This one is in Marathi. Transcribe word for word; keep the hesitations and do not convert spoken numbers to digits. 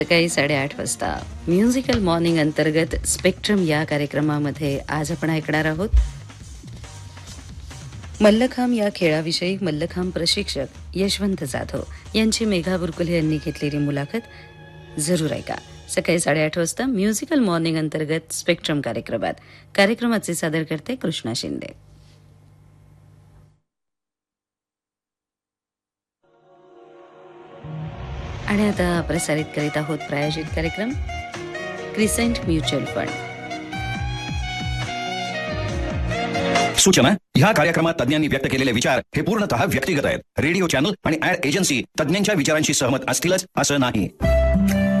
सकाळी साडेआठ वाजता म्युझिकल मॉर्निंग अंतर्गत स्पेक्ट्रम या कार्यक्रमामध्ये आज आपण ऐकणार आहोत मल्लखांब या खेळाविषयी मल्लखांब प्रशिक्षक यशवंत जाधव यांची मेघा बुरकुले यांनी घेतलेली मुलाखत. जरूर ऐका. सकाळी साडेआठ वाजता म्युझिकल मॉर्निंग अंतर्गत स्पेक्ट्रम कार्यक्रमात. कार्यक्रमाचे सादर करते कृष्णा शिंदे. आणि आता प्रसारित करीत आहोत प्रायोजित कार्यक्रम क्रिसेंट म्युच्युअल फंड. सूचना: ह्या कार्यक्रमात तज्ञांनी व्यक्त केलेले विचार हे पूर्णतः व्यक्तिगत आहेत. रेडिओ चॅनल आणि ऍड एजन्सी तज्ञांच्या विचारांशी सहमत असतीलच असं नाही.